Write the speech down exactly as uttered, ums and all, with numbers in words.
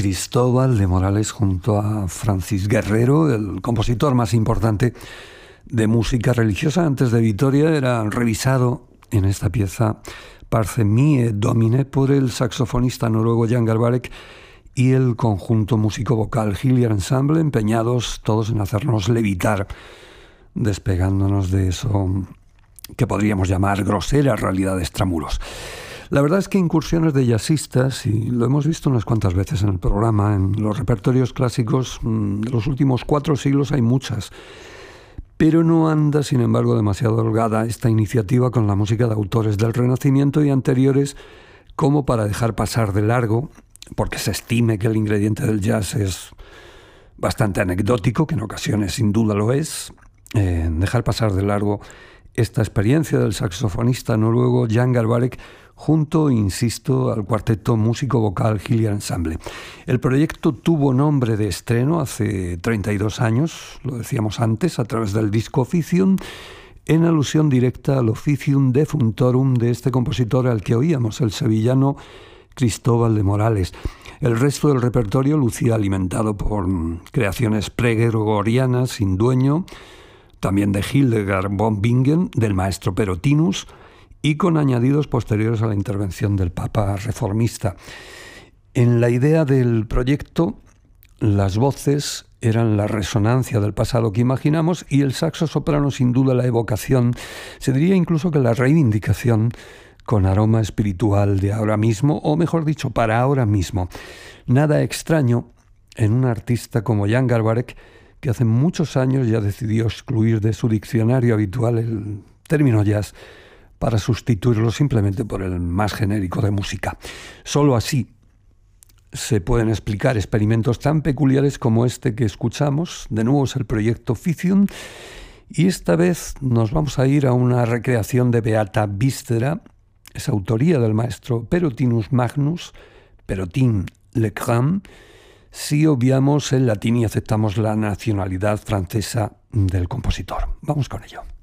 Cristóbal de Morales junto a Francis Guerrero, el compositor más importante de música religiosa antes de Vitoria, era revisado en esta pieza Parce mie Domine por el saxofonista noruego Jan Garbarek y el conjunto músico-vocal Hillier Ensemble, empeñados todos en hacernos levitar, despegándonos de eso que podríamos llamar grosera realidad de extramuros. La verdad es que incursiones de jazzistas, y lo hemos visto unas cuantas veces en el programa, en los repertorios clásicos de los últimos cuatro siglos hay muchas, pero no anda, sin embargo, demasiado holgada esta iniciativa con la música de autores del Renacimiento y anteriores, como para dejar pasar de largo, porque se estime que el ingrediente del jazz es bastante anecdótico, que en ocasiones sin duda lo es, eh, dejar pasar de largo esta experiencia del saxofonista noruego Jan Garbarek junto, insisto, al cuarteto músico-vocal Hillier Ensemble. El proyecto tuvo nombre de estreno hace treinta y dos años, lo decíamos antes, a través del disco Officium, en alusión directa al Officium Defunctorum de este compositor al que oíamos, el sevillano Cristóbal de Morales. El resto del repertorio lucía alimentado por creaciones pre-gregorianas sin dueño, también de Hildegard von Bingen, del maestro Perotinus, y con añadidos posteriores a la intervención del Papa reformista. En la idea del proyecto, las voces eran la resonancia del pasado que imaginamos y el saxo soprano sin duda la evocación, se diría incluso que la reivindicación con aroma espiritual de ahora mismo, o mejor dicho, para ahora mismo. Nada extraño en un artista como Jan Garbarek, que hace muchos años ya decidió excluir de su diccionario habitual el término jazz para sustituirlo simplemente por el más genérico de música. Solo así se pueden explicar experimentos tan peculiares como este que escuchamos. De nuevo es el proyecto Officium, y esta vez nos vamos a ir a una recreación de Beata Vístera, es autoría del maestro Perotinus Magnus, Perotin Le Grand, si obviamos el latín y aceptamos la nacionalidad francesa del compositor. Vamos con ello.